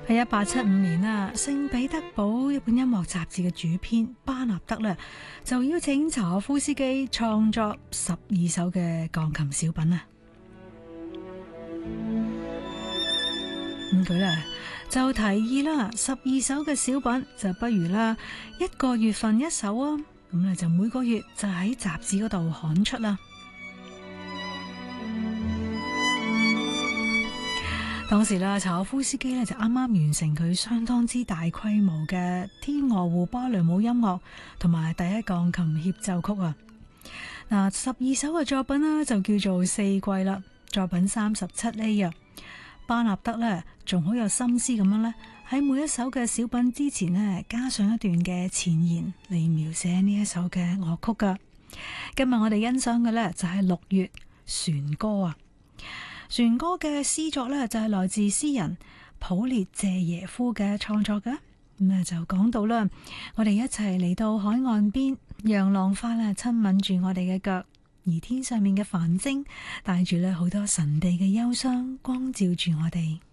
喺1875年啊，聖彼得堡一本音樂雜誌嘅主編巴納德咧，就邀請柴可夫斯基創作12首嘅鋼琴小品啊。咁佢咧就提議啦，12首嘅小品就不如啦1個月份一首啊，咁咧就每個月就喺雜誌嗰度刊出啦。當時啦，柴可夫斯基咧就啱啱完成佢相當之大規模嘅天鵝湖芭蕾舞音樂同埋第一鋼琴協奏曲啊。嗱，12首嘅作品呢，就叫做四季啦，作品37A啊。巴納德咧仲好有心思咁樣咧，喺每一首嘅小品之前呢，加上一段嘅前言嚟描寫呢一首嘅樂曲噶。今日我哋欣賞嘅咧就係6月船歌啊。船歌嘅詩作咧就係來自詩人普列謝耶夫嘅創作嘅。咁啊就講到啦，我哋一齊嚟到海岸邊，讓浪花咧親吻住我哋嘅腳，而天上面嘅繁星帶住咧好多神秘嘅憂傷，光照住我哋。